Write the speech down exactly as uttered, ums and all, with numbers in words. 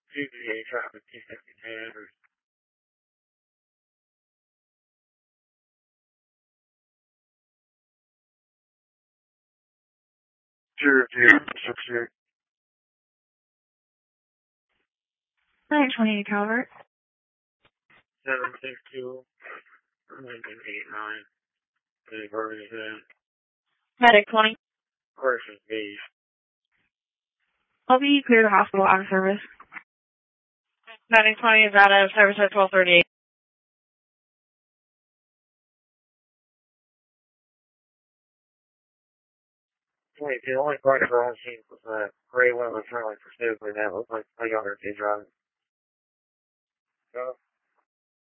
G T A traffic, T fifty-two. Zero zero six zero. nine twenty-eight Calvert. Seven six two. Lincoln eight nine. Any burgers in? Medic twenty. Person B. I'll be clear to hospital out of service. Medic twenty is out of service at twelve thirty-eight. Wait, the only part of our scene was that gray one was trying to pursue, but that looked like a younger kid driving. So,